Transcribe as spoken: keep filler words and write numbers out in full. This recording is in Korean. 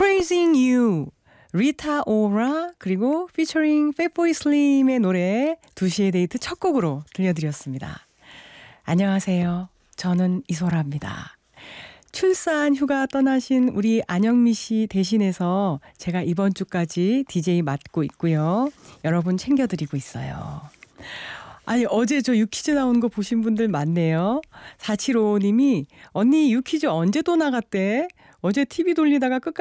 Praising You, 리타 오라 그리고 피처링 Fatboy Slim의 노래 두 시의 데이트 첫 곡으로 들려드렸습니다. 안녕하세요. 저는 이소라입니다. 출산 휴가 떠나신 우리 안영미 씨 대신해서 제가 이번 주까지 디제이 맡고 있고요. 여러분 챙겨드리고 있어요. 아니 어제 저 유퀴즈 나오는 거 보신 분들 많네요. 사칠오오 님이 언니 유퀴즈 언제 또 나갔대? 어제 티비 돌리다가 끝까지